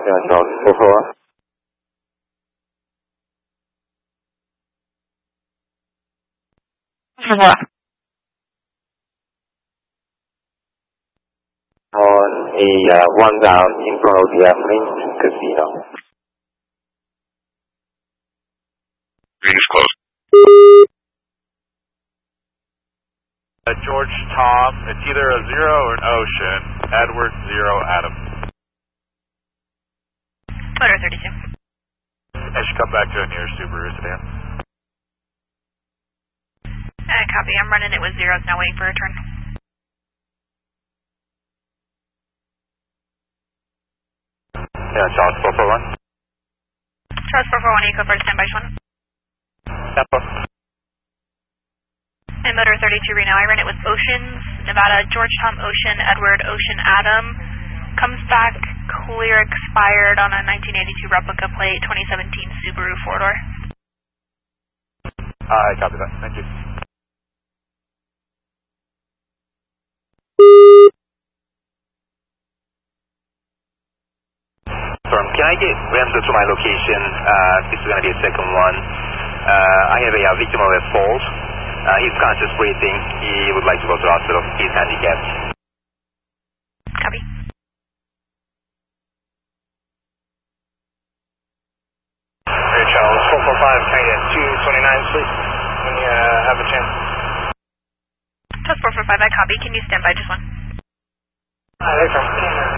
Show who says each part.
Speaker 1: Charles 441. On a one down in front of the main casino.
Speaker 2: Green is closed.
Speaker 3: George Tom, it's either a 0 or an Ocean. Edward 0 Adam.
Speaker 4: Motor 32.
Speaker 3: I should come back to a near Subaru sedan.
Speaker 4: Copy, I'm running it with zeros now, waiting for a turn.
Speaker 1: Yeah, Charles 441.
Speaker 4: Charles 441, Eco for standby 1.
Speaker 1: Tempo.
Speaker 4: And Motor 32 Reno, I ran it with Oceans, Nevada, George Tom Ocean, Edward Ocean Adam. Comes back clear expired on a 1982 replica plate, 2017 Subaru 4-door.
Speaker 3: I copy that, thank you.
Speaker 1: Can I get Ramsey to my location? This is going to be a second one. I have a victim of a fall. He's conscious breathing. He would like to go to the hospital. He's handicapped.
Speaker 4: Copy.
Speaker 5: Hey, Charles 445, can I get 229, please, when you have a chance?
Speaker 4: Charles 445, I copy. Can you stand by just one?
Speaker 5: Hi, there,